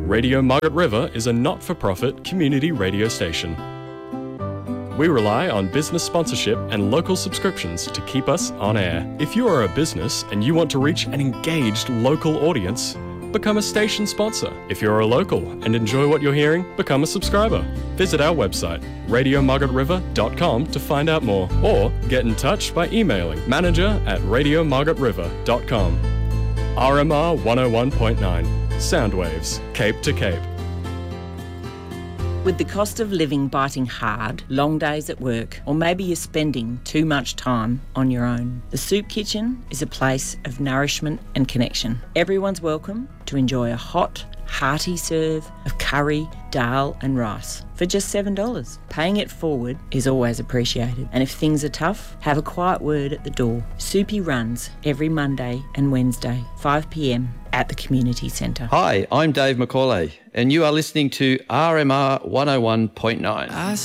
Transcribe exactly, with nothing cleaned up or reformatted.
Radio Margaret River is a not-for-profit community radio station. We rely on business sponsorship and local subscriptions to keep us on air. If you are a business and you want to reach an engaged local audience, become a station sponsor. If you're a local and enjoy what you're hearing, become a subscriber. Visit our website, radio margaret river dot com, to find out more, or get in touch by emailing manager at radio margaret river dot com. R M R one oh one point nine, Soundwaves, Cape to Cape. With the cost of living biting hard, long days at work, or maybe you're spending too much time on your own, the Soup Kitchen is a place of nourishment and connection. Everyone's welcome to enjoy a hot, hearty serve of curry, dal and rice for just seven dollars. Paying it forward is always appreciated, and if things are tough, have a quiet word at the door. Soupy runs every Monday and Wednesday, five p m at the Community Centre. Hi, I'm Dave McCauley, and you are listening to R M R one oh one point nine.